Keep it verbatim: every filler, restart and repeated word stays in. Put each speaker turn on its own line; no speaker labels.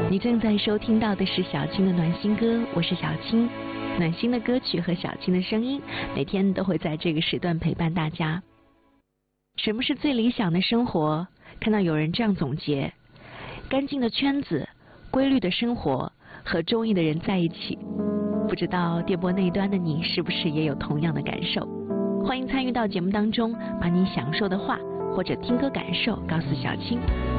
你正在收听到的是小青的暖心歌，我是小青。暖心的歌曲和小青的声音，每天都会在这个时段陪伴大家。什么是最理想的生活？看到有人这样总结：干净的圈子、规律的生活和中意的人在一起。不知道电波那一端的你是不是也有同样的感受？欢迎参与到节目当中，把你想说的话或者听歌感受告诉小青。